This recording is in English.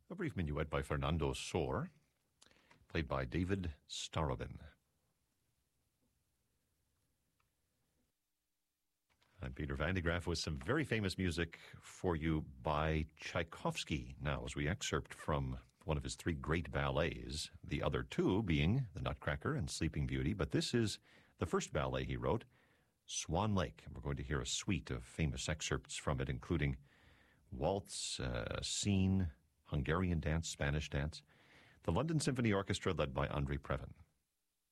A brief minuet by Fernando Sor, played by David Starobin. I'm Peter Van de Graaff with some very famous music for you by Tchaikovsky now, as we excerpt from one of his three great ballets, the other two being The Nutcracker and Sleeping Beauty, but this is the first ballet he wrote, Swan Lake. We're going to hear a suite of famous excerpts from it, including waltz, scene, Hungarian dance, Spanish dance. The London Symphony Orchestra, led by Andrei Previn.